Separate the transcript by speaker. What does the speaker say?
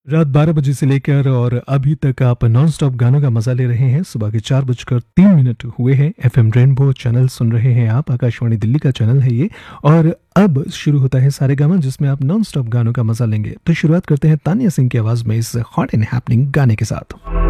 Speaker 1: रात 12 बजे से लेकर और अभी तक आप नॉन स्टॉप गानों का मजा ले रहे हैं। सुबह के 4:03 हुए हैं। एफएम रेनबो चैनल सुन रहे हैं आप। आकाशवाणी दिल्ली का चैनल है ये। और अब शुरू होता है सारेगामा, जिसमें आप नॉन स्टॉप गानों का मजा लेंगे। तो शुरुआत करते हैं तानिया सिंह की आवाज में इस हॉट एंड हैपनिंग गाने के साथ।